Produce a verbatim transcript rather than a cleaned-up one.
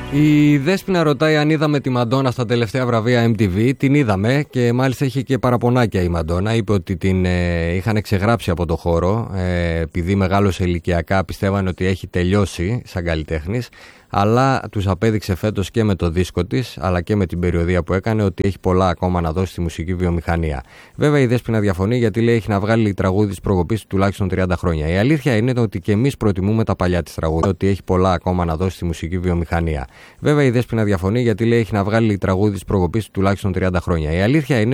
Η Δέσποινα ρωτάει αν είδαμε τη Μαντόνα στα τελευταία βραβεία εμ τι βι. Την είδαμε και μάλιστα είχε και παραπονάκια η Μαντόνα. Είπε ότι την ε, είχαν ξεγράψει από το χώρο ε, επειδή μεγάλωσε ηλικιακά, πιστεύανε ότι έχει τελειώσει σαν καλλιτέχνης. Αλλά τους απέδειξε φέτος και με το δίσκο της, αλλά και με την περιοδεία που έκανε, ότι έχει πολλά ακόμα να δώσει στη μουσική βιομηχανία. Βέβαια η Δέσποινα διαφωνεί, γιατί λέει έχει να βγάλει τραγούδι της προκοπής τουλάχιστον τριάντα χρόνια. Η αλήθεια είναι ότι και εμείς προτιμούμε τα παλιά της τραγούδια, ότι έχει πολλά ακόμα να δώσει στη μουσική βιομηχανία. Βέβαια η Δέσποινα διαφωνεί, γιατί λέει έχει να βγάλει τραγούδι της προκοπής τουλάχιστον τριάντα χρόνια. Η αλήθεια είναι